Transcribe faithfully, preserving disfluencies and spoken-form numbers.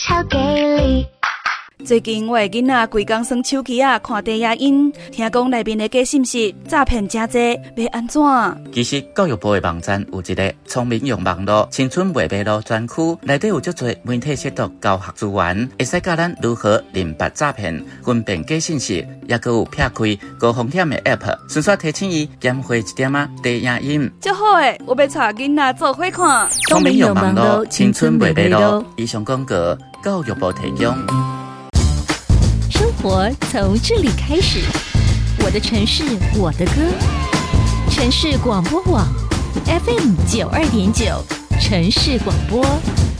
超给力！ 最近我的囡仔规工耍手机啊，看低影音，听讲内面的假信息诈骗真多，要安怎？ 其实教育部的网站有一个聪明用网络青春未迷路专区，内底有足多媒体识读教学资源，会使教咱如何认别诈骗、分辨假信息，也佮有撇开高风险的 App， 顺续提醒伊减花一点啊低影音。 足好诶，我要带囡仔做伙看。 聪明用网络青春未迷路，以上广告教育部提供。 生活从这里开始，我的城市，我的歌。城市广播网 F M 九二点九，城市广播。